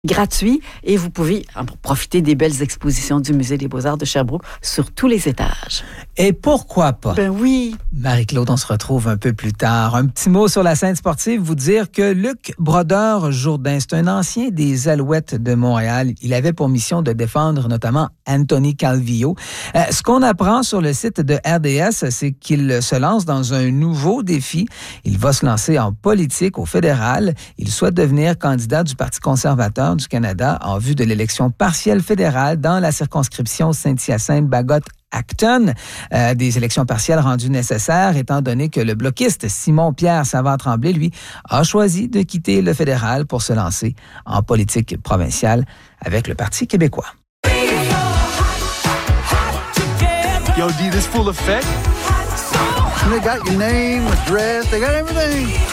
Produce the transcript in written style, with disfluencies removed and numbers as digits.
gratuit et vous pouvez profiter des belles expositions du Musée des Beaux-Arts de Sherbrooke sur tous les étages. Et pourquoi pas? Ben oui. Marie-Claude, on se retrouve un peu plus tard. Un petit mot sur la scène sportive, vous dire que Luc Brodeur-Jourdain, c'est un ancien des Alouettes de Montréal. Il avait pour mission de défendre notamment Anthony Calvillo. Ce qu'on apprend sur le site de RDS, c'est qu'il se lance dans un nouveau défi. Il va se lancer en politique au fédéral. Il souhaite devenir candidat du Parti conservateur du Canada en vue de l'élection partielle fédérale dans la circonscription Saint-Hyacinthe-Bagotte-Acton. Des élections partielles rendues nécessaires étant donné que le bloquiste Simon-Pierre Savard-Tremblay, lui, a choisi de quitter le fédéral pour se lancer en politique provinciale avec le Parti québécois. Yo, D, this full effect? They got your name, address, they got everything.